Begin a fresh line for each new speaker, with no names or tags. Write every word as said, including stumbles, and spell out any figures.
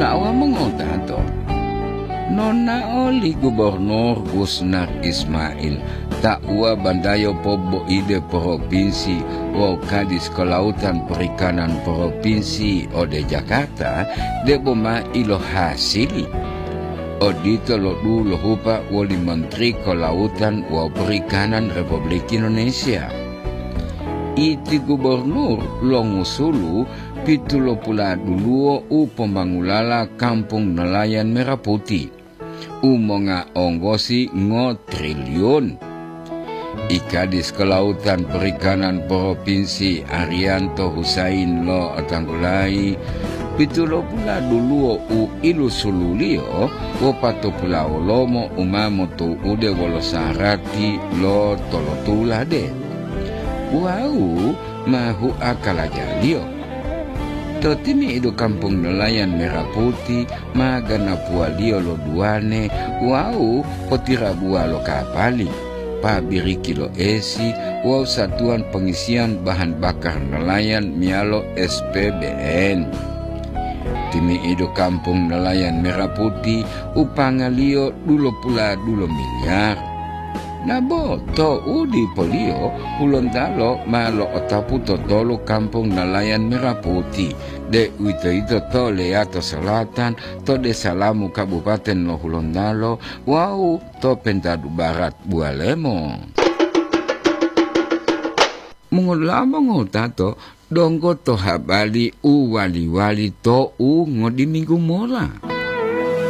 Tawa mengotato. Nona oli Gubernur Gusnar Ismail takwa bandayo pobo ide provinsi o Kadis Kelautan Perikanan Provinsi Ode Jakarta debo ma ilo hasili. Odito lo dulu hupa wali Menteri Kelautan wa Perikanan Republik Indonesia. Iti Gubernur Longusulu pitulo pula duluo u pembangulala Kampung Nelayan Merah Putih. Umonga onggosi ngo triliun. Ikadis Kelautan Perikanan Provinsi Arianto Husain lo atanggulai pitulo pula duluo u ilu sululio wo pato pula lomo umamo tu ude wolo sarati lo tolotula de. Wau mahu akala jalio. Totimi idu Kampung Nelayan Merah Putih magana pualio lo duane wau potira bua lo kapali pabiri kilo esi wau Satuan Pengisian Bahan Bakar Nelayan mialo S P B N. Timi idu Kampung Nelayan Merah Putih upangalio dulo pula dulo miliar. Nabo to udi polio ulon dalo malo otapu totolo Kampung Nelayan Merah Putih de wito ito to Leato Selatan to de Salamu Kabupaten lo Hulondalo wau to Pentadu Barat Bualemo. Mengulama ngotato donggo to habali u wali-wali to u ngodi minggu mola.